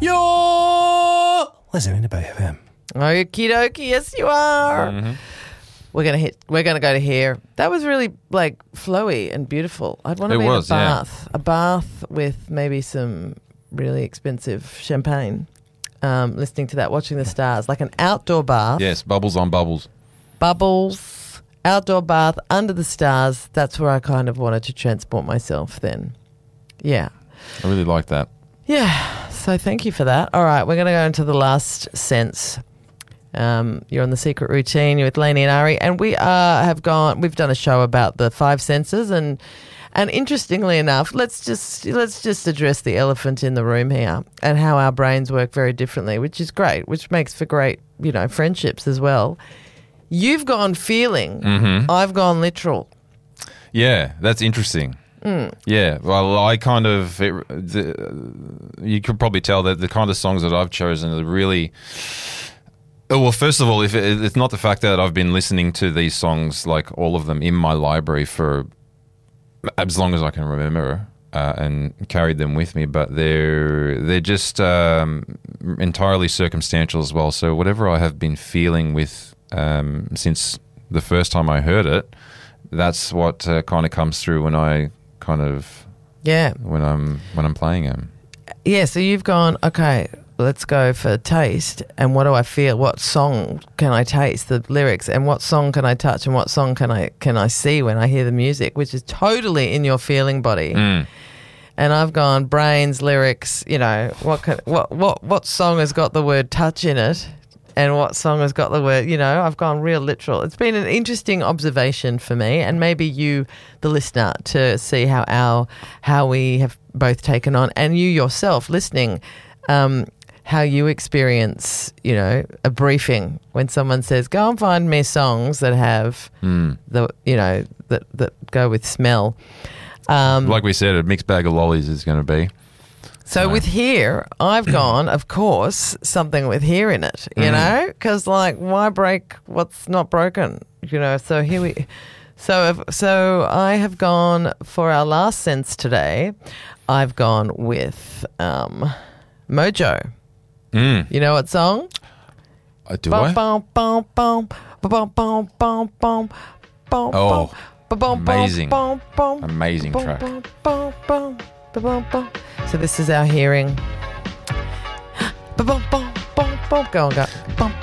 You're listening to Bay FM. Okie dokie, yes you are. Mm-hmm. We're gonna go to here. That was really like flowy and beautiful. I'd want to be in a bath. A bath with maybe some really expensive champagne. Listening to that, watching the stars, like an outdoor bath. Yes, bubbles on bubbles. Bubbles, outdoor bath, under the stars. That's where I kind of wanted to transport myself then. Yeah. I really like that. Yeah. So thank you for that. All right, we're going to go into the last sense. You're on The Secret Routine. You're with Lainey and Ari, and we've done a show about the five senses, and interestingly enough, let's just address the elephant in the room here and how our brains work very differently, which is great, which makes for great, friendships as well. You've gone feeling, I've gone literal. Yeah, that's interesting. Yeah, well, I kind of, you could probably tell that the kind of songs that I've chosen are really, well, first of all, if it's not the fact that I've been listening to these songs, like all of them, in my library for as long as I can remember, and carried them with me, but they're just entirely circumstantial as well. So whatever I have been feeling with since the first time I heard it, that's what kind of comes through when I kind of when I'm playing them. Yeah, so you've gone, okay, let's go for taste, and what do I feel? What song can I taste the lyrics, and what song can I touch, and what song can I see when I hear the music, which is totally in your feeling body. And I've gone brains, lyrics. What song has got the word touch in it, and what song has got the word, I've gone real literal. It's been an interesting observation for me, and maybe you, the listener, to see how we have both taken on, and you yourself listening, how you experience, a briefing when someone says, go and find me songs that have that go with smell. Like we said, a mixed bag of lollies is going to be. So with here, I've gone, of course, something with here in it, because why break what's not broken, So here we, so I have gone for our last sense today. I've gone with Mojo. You know what song? Do I? Oh, amazing. Amazing track. So this is our hearing. Go on, go.